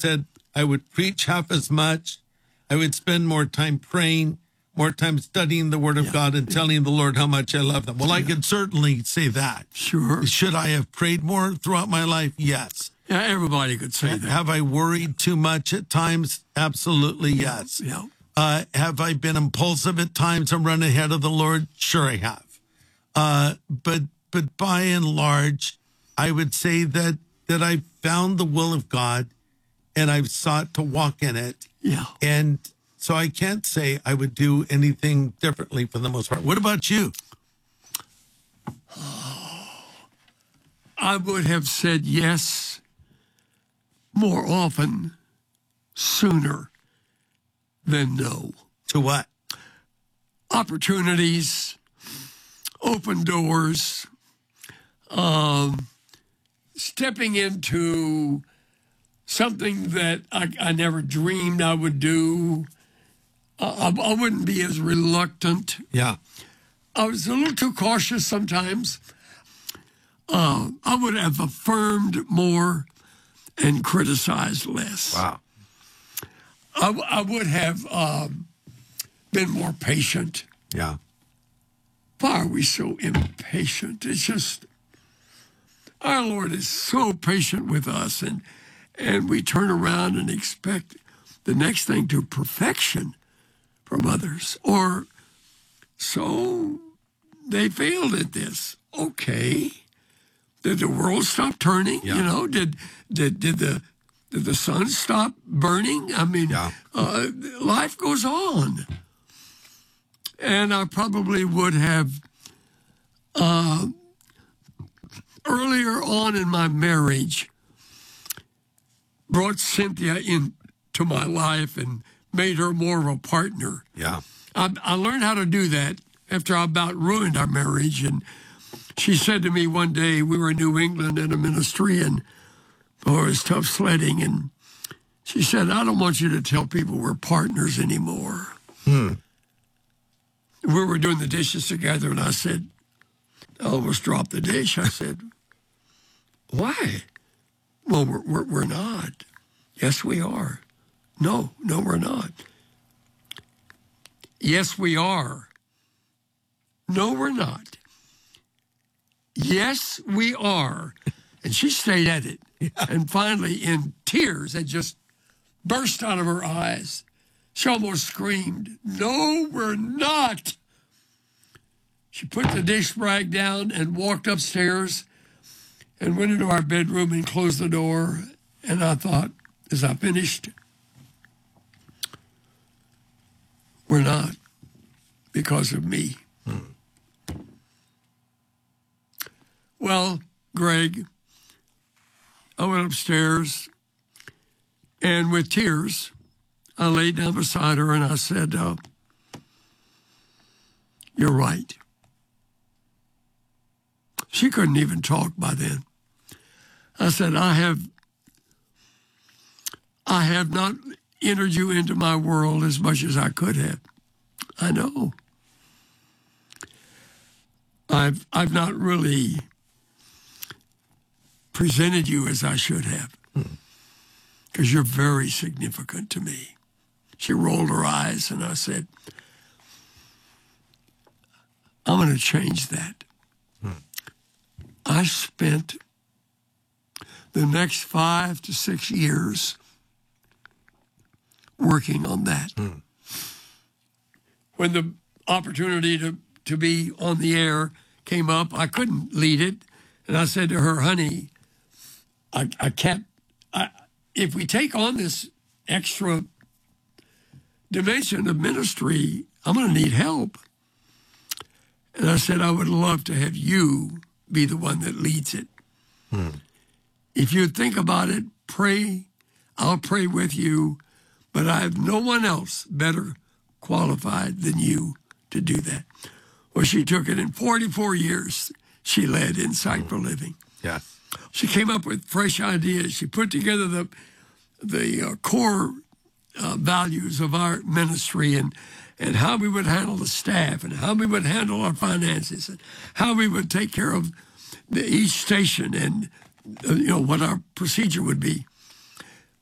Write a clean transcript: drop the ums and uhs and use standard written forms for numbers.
said I would preach half as much. I would spend more time praying, more time studying the Word of God and telling the Lord how much I love them. Well, I can certainly say that. Sure. Should I have prayed more throughout my life? Yes. Yeah, everybody could say that. Have I worried too much at times? Absolutely, yes. Yeah. Have I been impulsive at times and run ahead of the Lord? Sure, I have. But by and large, I would say that I've found the will of God and I've sought to walk in it. Yeah. And so I can't say I would do anything differently for the most part. What about you? I would have said yes more often, sooner than no. To what? Opportunities, open doors, stepping into something that I never dreamed I would do. I wouldn't be as reluctant. Yeah. I was a little too cautious sometimes. I would have affirmed more and criticized less. Wow. I would have been more patient. Yeah. Why are we so impatient? It's just, our Lord is so patient with us, and we turn around and expect the next thing to perfection from others. Or, so they failed at this. Okay. Did the world stop turning? Yeah. You know, did the sun stop burning? I mean, life goes on. And I probably would have, earlier on in my marriage, brought Cynthia into my life and made her more of a partner. Yeah. I learned how to do that after I about ruined our marriage. And she said to me one day, we were in New England in a ministry, and it was tough sledding. And she said, I don't want you to tell people we're partners anymore. We were doing the dishes together, and I said, I almost dropped the dish. I said, why? Well, we're not. Yes, we are. No, we're not. Yes, we are. No, we're not. Yes, we are. And she stayed at it. And finally, in tears that just burst out of her eyes, she almost screamed, no, we're not. She put the dish rag down and walked upstairs and went into our bedroom and closed the door. And I thought, as I finished, we're not, because of me. Well, Greg, I went upstairs, and with tears, I laid down beside her and I said, you're right. She couldn't even talk by then. I said, I have not entered you into my world as much as I could have. I know. I've not really presented you as I should have, because you're very significant to me. She rolled her eyes, and I said, I'm going to change that. I spent the next 5 to 6 years working on that. When the opportunity to be on the air came up, I couldn't lead it. And I said to her, honey, I can't, if we take on this extra dimension of ministry, I'm going to need help. And I said, I would love to have you be the one that leads it. If you think about it, pray. I'll pray with you, but I have no one else better qualified than you to do that. Well, she took it in 44 years. She led Insight for Living. Yeah. She came up with fresh ideas. She put together the core values of our ministry and how we would handle the staff and how we would handle our finances and how we would take care of each station and what our procedure would be.